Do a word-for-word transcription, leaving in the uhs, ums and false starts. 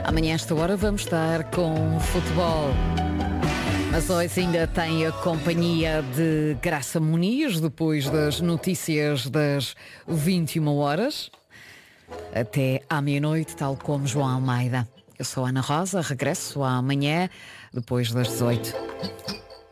Amanhã, esta hora, vamos estar com futebol. Mas hoje ainda tem a companhia de Graça Muniz, depois das notícias das vinte e uma horas, até à meia-noite, tal como João Almeida. Eu sou Ana Rosa, regresso amanhã, depois das dezoito.